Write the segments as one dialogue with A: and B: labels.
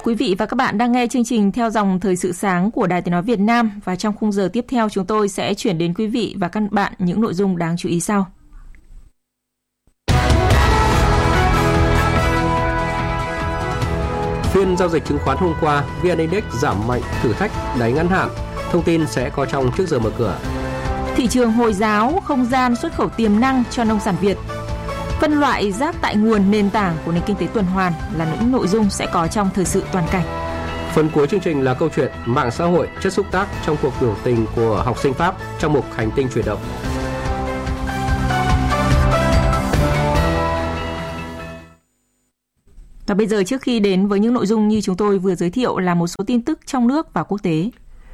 A: Quý vị và các bạn đang nghe chương trình Theo dòng thời sự sáng của Đài Tiếng nói Việt Nam, và trong khung giờ tiếp theo chúng tôi sẽ chuyển đến quý vị và các bạn những nội dung đáng chú ý sau.
B: Phiên giao dịch chứng khoán hôm qua, VN Index giảm mạnh, thử thách đáy ngắn hạn. Thông tin sẽ có trong trước giờ mở cửa.
A: Thị trường Hồi giáo, không gian xuất khẩu tiềm năng cho nông sản Việt. Phân loại rác tại nguồn, nền tảng của nền kinh tế tuần hoàn là những nội dung sẽ có trong thời sự toàn cảnh.
B: Phần cuối chương trình là câu chuyện mạng xã hội chất xúc tác trong cuộc biểu tình của học sinh Pháp trong mục Hành tinh chuyển động.
A: Và bây giờ, trước khi đến với những nội dung như chúng tôi vừa giới thiệu, là một số tin tức trong nước và quốc tế.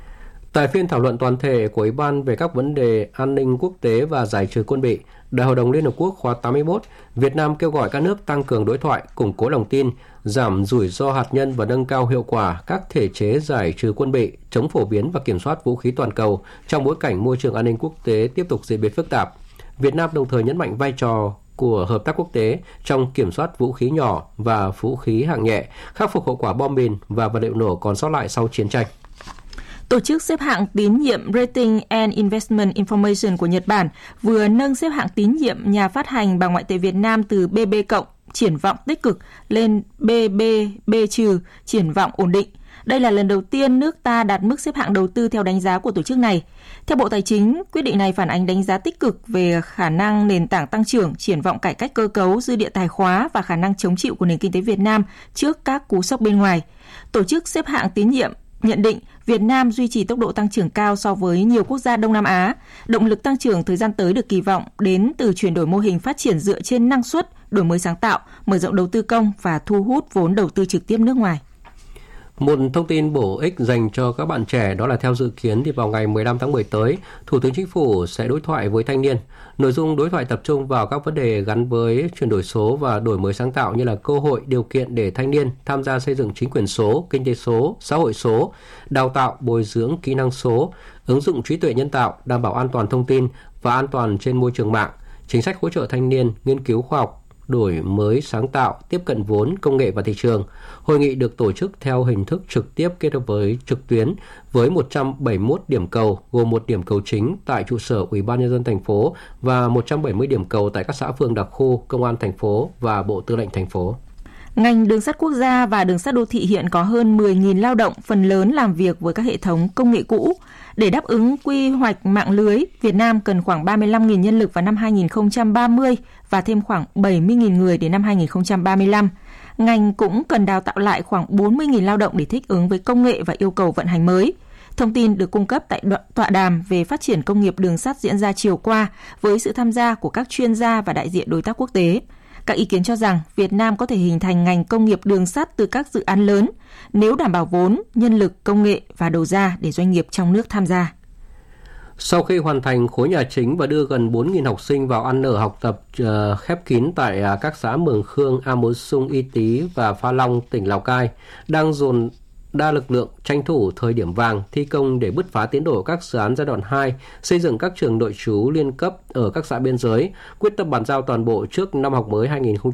B: Tại phiên thảo luận toàn thể của Ủy ban về các vấn đề an ninh quốc tế và giải trừ quân bị, Đại hội đồng Liên Hợp Quốc khóa 81, Việt Nam kêu gọi các nước tăng cường đối thoại, củng cố lòng tin, giảm rủi ro hạt nhân và nâng cao hiệu quả các thể chế giải trừ quân bị, chống phổ biến và kiểm soát vũ khí toàn cầu trong bối cảnh môi trường an ninh quốc tế tiếp tục diễn biến phức tạp. Việt Nam đồng thời nhấn mạnh vai trò của hợp tác quốc tế trong kiểm soát vũ khí nhỏ và vũ khí hạng nhẹ, khắc phục hậu quả bom mìn và vật liệu nổ còn sót lại sau chiến tranh.
A: Tổ chức xếp hạng tín nhiệm Rating and Investment Information của Nhật Bản vừa nâng xếp hạng tín nhiệm nhà phát hành bằng ngoại tệ Việt Nam từ BB+, triển vọng tích cực, lên BB+, triển vọng ổn định. Đây là lần đầu tiên nước ta đạt mức xếp hạng đầu tư theo đánh giá của tổ chức này. Theo Bộ Tài chính, quyết định này phản ánh đánh giá tích cực về khả năng nền tảng tăng trưởng, triển vọng cải cách cơ cấu, dư địa tài khóa và khả năng chống chịu của nền kinh tế Việt Nam trước các cú sốc bên ngoài. Tổ chức xếp hạng tín nhiệm nhận định Việt Nam duy trì tốc độ tăng trưởng cao so với nhiều quốc gia Đông Nam Á. Động lực tăng trưởng thời gian tới được kỳ vọng đến từ chuyển đổi mô hình phát triển dựa trên năng suất, đổi mới sáng tạo, mở rộng đầu tư công và thu hút vốn đầu tư trực tiếp nước ngoài.
B: Một thông tin bổ ích dành cho các bạn trẻ đó là theo dự kiến thì vào ngày 15 tháng 10 tới, Thủ tướng Chính phủ sẽ đối thoại với thanh niên. Nội dung đối thoại tập trung vào các vấn đề gắn với chuyển đổi số và đổi mới sáng tạo như là cơ hội, điều kiện để thanh niên tham gia xây dựng chính quyền số, kinh tế số, xã hội số, đào tạo, bồi dưỡng kỹ năng số, ứng dụng trí tuệ nhân tạo, đảm bảo an toàn thông tin và an toàn trên môi trường mạng, chính sách hỗ trợ thanh niên, nghiên cứu khoa học, đổi mới sáng tạo, tiếp cận vốn, công nghệ và thị trường. Hội nghị được tổ chức theo hình thức trực tiếp kết hợp với trực tuyến với 171 điểm cầu, gồm một điểm cầu chính tại trụ sở Ủy ban Nhân dân thành phố và 170 điểm cầu tại các xã phường đặc khu, Công an thành phố và Bộ Tư lệnh thành phố.
A: Ngành đường sắt quốc gia và đường sắt đô thị hiện có hơn 10.000 lao động, phần lớn làm việc với các hệ thống công nghệ cũ. Để đáp ứng quy hoạch mạng lưới, Việt Nam cần khoảng 35.000 nhân lực vào năm 2030 và thêm khoảng 70.000 người đến năm 2035. Ngành cũng cần đào tạo lại khoảng 40.000 lao động để thích ứng với công nghệ và yêu cầu vận hành mới. Thông tin được cung cấp tại tọa đàm về phát triển công nghiệp đường sắt diễn ra chiều qua với sự tham gia của các chuyên gia và đại diện đối tác quốc tế. Các ý kiến cho rằng Việt Nam có thể hình thành ngành công nghiệp đường sắt từ các dự án lớn nếu đảm bảo vốn, nhân lực, công nghệ và đầu ra để doanh nghiệp trong nước tham gia.
B: Sau khi hoàn thành khối nhà chính và đưa gần 4.000 học sinh vào ăn ở học tập khép kín tại các xã Mường Khương, A Mú Xung, Y Tý và Pha Long, tỉnh Lào Cai, đang dồn đa lực lượng tranh thủ thời điểm vàng thi công để bứt phá tiến độ các dự án giai đoạn 2, xây dựng các trường nội trú liên cấp ở các xã biên giới, quyết tâm bàn giao toàn bộ trước năm học mới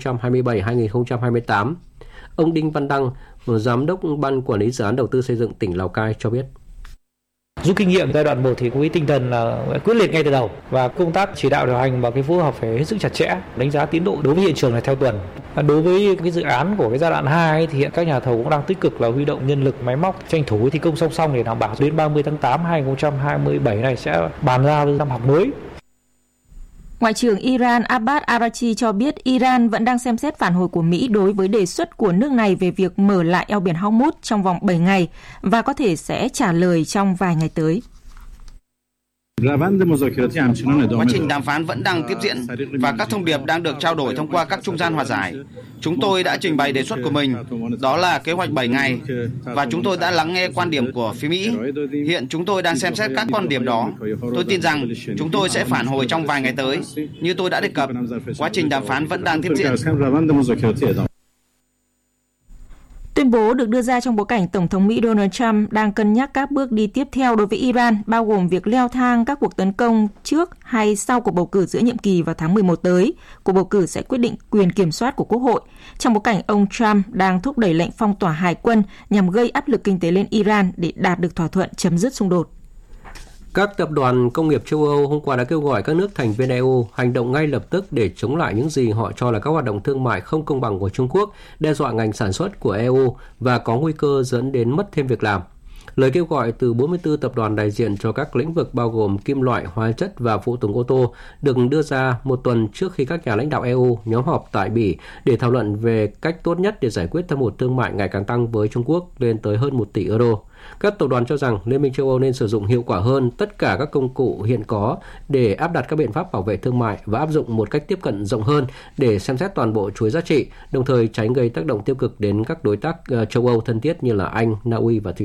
B: 2027-2028. Ông Đinh Văn Đăng, Giám đốc Ban Quản lý Dự án Đầu tư Xây dựng tỉnh Lào Cai cho biết.
C: Rút kinh nghiệm giai đoạn 1 thì với tinh thần là quyết liệt ngay từ đầu và công tác chỉ đạo điều hành và cái phối hợp phải hết sức chặt chẽ, đánh giá tiến độ đối với hiện trường là theo tuần. Đối với cái dự án của cái giai đoạn 2 thì hiện các nhà thầu cũng đang tích cực là huy động nhân lực, máy móc, tranh thủ thi công song song để đảm bảo đến 30 tháng 8 2027 này sẽ bàn giao năm học mới.
A: Ngoại trưởng Iran Abbas Araghchi cho biết Iran vẫn đang xem xét phản hồi của Mỹ đối với đề xuất của nước này về việc mở lại eo biển Hormuz trong vòng 7 ngày và có thể sẽ trả lời trong vài ngày tới.
D: Quá trình đàm phán vẫn đang tiếp diễn và các thông điệp đang được trao đổi thông qua các trung gian hòa giải. Chúng tôi đã trình bày đề xuất của mình, đó là kế hoạch 7 ngày, và chúng tôi đã lắng nghe quan điểm của phía Mỹ. Hiện chúng tôi đang xem xét các quan điểm đó. Tôi tin rằng chúng tôi sẽ phản hồi trong vài ngày tới. Như tôi đã đề cập, quá trình đàm phán vẫn đang tiếp diễn.
A: Tuyên bố được đưa ra trong bối cảnh Tổng thống Mỹ Donald Trump đang cân nhắc các bước đi tiếp theo đối với Iran, bao gồm việc leo thang các cuộc tấn công trước hay sau cuộc bầu cử giữa nhiệm kỳ vào tháng 11 tới. Cuộc bầu cử sẽ quyết định quyền kiểm soát của Quốc hội, trong bối cảnh ông Trump đang thúc đẩy lệnh phong tỏa hải quân nhằm gây áp lực kinh tế lên Iran để đạt được thỏa thuận chấm dứt xung đột.
B: Các tập đoàn công nghiệp châu Âu hôm qua đã kêu gọi các nước thành viên EU hành động ngay lập tức để chống lại những gì họ cho là các hoạt động thương mại không công bằng của Trung Quốc, đe dọa ngành sản xuất của EU và có nguy cơ dẫn đến mất thêm việc làm. Lời kêu gọi từ 44 tập đoàn đại diện cho các lĩnh vực bao gồm kim loại, hóa chất và phụ tùng ô tô được đưa ra một tuần trước khi các nhà lãnh đạo EU nhóm họp tại Bỉ để thảo luận về cách tốt nhất để giải quyết thâm hụt thương mại ngày càng tăng với Trung Quốc lên tới hơn 1 tỷ euro. Các tập đoàn cho rằng Liên minh châu Âu nên sử dụng hiệu quả hơn tất cả các công cụ hiện có để áp đặt các biện pháp bảo vệ thương mại và áp dụng một cách tiếp cận rộng hơn để xem xét toàn bộ chuỗi giá trị, đồng thời tránh gây tác động tiêu cực đến các đối tác châu Âu thân thiết như là Anh, Na Uy và Thụy